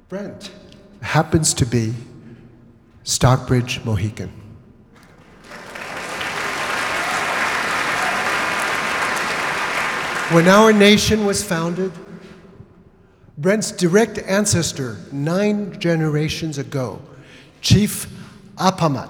Brent happens to be Stockbridge Mohican. When our nation was founded, Brent's direct ancestor 9 generations ago, Chief Apamat,